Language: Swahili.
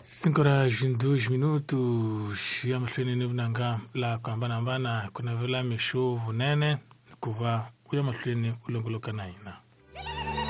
5 horas e 2 minutos ya mahlweni ni vunanga la kuambanambana kuna vila mishuvu nene kuva uya mahlweni ulongoloka naina